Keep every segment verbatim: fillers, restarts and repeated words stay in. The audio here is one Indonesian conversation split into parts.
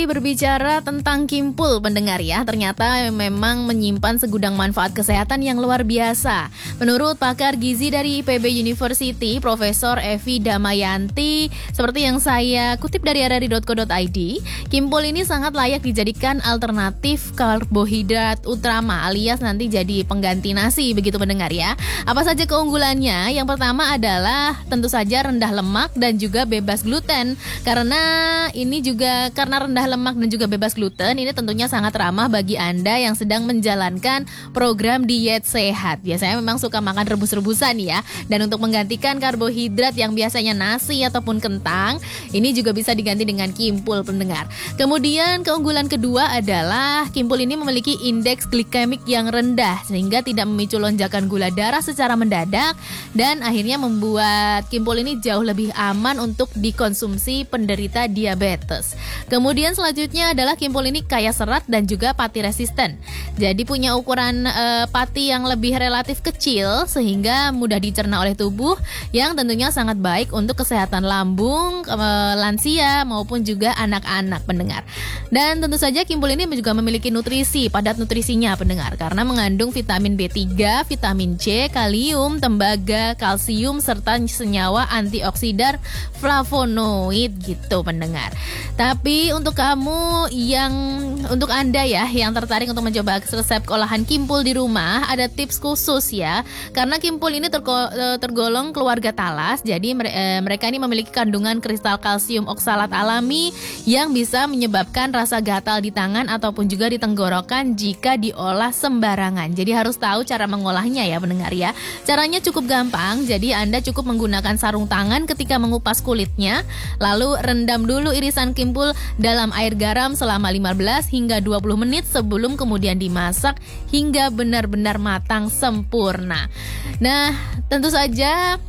berbicara tentang Kimpul pendengar ya, ternyata memang menyimpan segudang manfaat kesehatan yang luar biasa. Menurut pakar gizi dari I P B University, Profesor Evi Damayanti, seperti yang saya kutip dari r r i dot co dot i d, Kimpul ini sangat layak dijadikan alternatif karbohidrat utama alias nanti jadi pengganti nasi begitu pendengar ya. Apa saja keunggulannya? Yang pertama adalah tentu saja rendah lemak dan juga bebas gluten. Karena ini juga karena rendah lemak dan juga bebas gluten, ini tentunya sangat ramah bagi Anda yang sedang menjalankan program diet sehat. Biasanya memang suka makan rebus-rebusan ya. Dan untuk menggantikan karbohidrat yang biasanya nasi ataupun kentang, ini juga bisa diganti dengan Kimpul pendengar. Kemudian keunggulan kedua adalah Kimpul ini memiliki indeks glikemik yang rendah sehingga tidak memicu lonjakan gula darah secara mendadak dan akhirnya membuat Kimpul ini jauh lebih aman untuk dikonsumsi penderita diabetes. Kemudian selanjutnya adalah Kimpul ini kaya serat dan juga pati resisten. Jadi punya ukuran e, pati yang lebih relatif kecil sehingga mudah dicerna oleh tubuh, yang tentunya sangat baik untuk kesehatan lambung, e, lansia maupun juga anak-anak pendengar. Dan tentu saja Kimpul ini juga memiliki nutrisi, padat nutrisinya pendengar, karena mengandung vitamin B tiga, vitamin C, kalium, tembaga, kalsium serta senyawa antioksidan flavonoid gitu pendengar. Tapi untuk kamu yang untuk Anda ya yang tertarik untuk mencoba resep olahan Kimpul di rumah, ada tips khusus ya. Karena Kimpul ini tergo- tergolong keluarga talas, jadi mereka ini memiliki kandungan kristal kalsium oksalat alami yang bisa menyebabkan rasa gatal di tangan ataupun juga di tenggorokan jika diolah sembarangan. Jadi harus tahu cara mengolahnya ya pendengar ya. Caranya cukup gampang, jadi Anda cukup menggunakan sarung tangan ketika mengupas kulitnya, lalu rendam dulu irisan Kimpul dalam air garam selama lima belas hingga dua puluh menit sebelum kemudian dimasak hingga benar-benar matang sempurna. Nah, tentu saja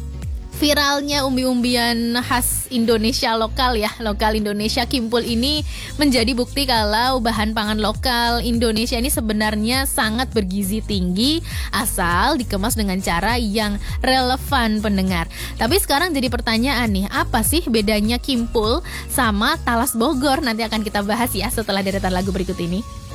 viralnya umbi-umbian khas Indonesia lokal ya, lokal Indonesia Kimpul ini menjadi bukti kalau bahan pangan lokal Indonesia ini sebenarnya sangat bergizi tinggi asal dikemas dengan cara yang relevan pendengar. Tapi sekarang jadi pertanyaan nih, apa sih bedanya Kimpul sama talas Bogor? Nanti akan kita bahas ya setelah deretan lagu berikut ini.